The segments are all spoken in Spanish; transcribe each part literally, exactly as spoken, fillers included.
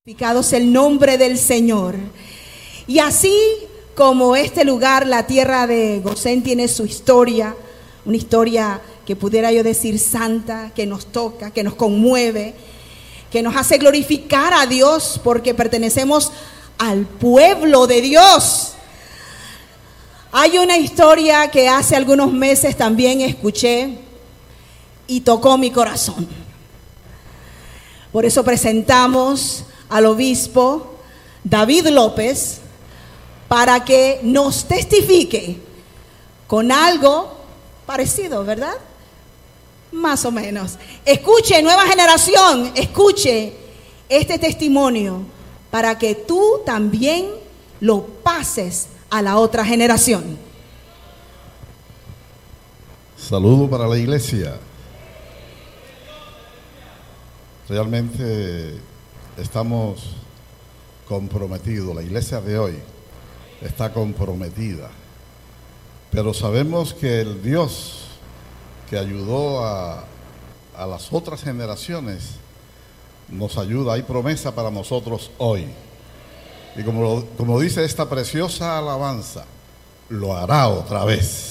Glorificado sea el nombre del Señor. Y así como este lugar, la tierra de Gosén, tiene su historia, una historia que pudiera yo decir santa, que nos toca, que nos conmueve, que nos hace glorificar a Dios porque pertenecemos al pueblo de Dios. Hay una historia que hace algunos meses también escuché y tocó mi corazón. Por eso presentamos al obispo David López para que nos testifique con algo parecido, ¿verdad? Más o menos. Escuche, nueva generación, escuche este testimonio para que tú también lo pases a la otra generación. Saludo para la iglesia. Realmente estamos comprometidos, la iglesia de hoy está comprometida, pero sabemos que el Dios que ayudó a, a las otras generaciones nos ayuda, hay promesa para nosotros hoy. Y como, lo, como dice esta preciosa alabanza, lo hará otra vez.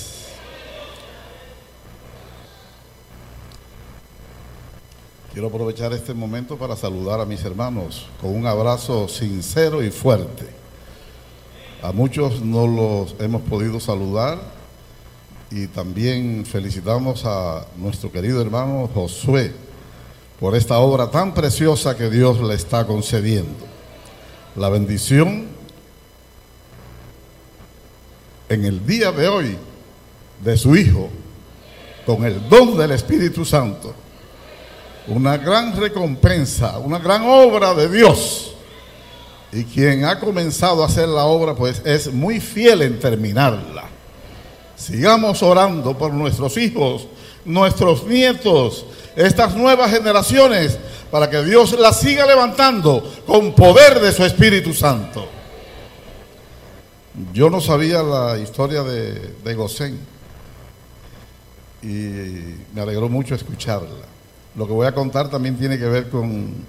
Quiero aprovechar este momento para saludar a mis hermanos con un abrazo sincero y fuerte. A muchos no los hemos podido saludar y también felicitamos a nuestro querido hermano Josué por esta obra tan preciosa que Dios le está concediendo. La bendición en el día de hoy de su Hijo con el don del Espíritu Santo. Una gran recompensa, una gran obra de Dios. Y quien ha comenzado a hacer la obra, pues es muy fiel en terminarla. Sigamos orando por nuestros hijos, nuestros nietos, estas nuevas generaciones, para que Dios las siga levantando con poder de su Espíritu Santo. Yo no sabía la historia de, de Gosén y me alegró mucho escucharla. Lo que voy a contar también tiene que ver con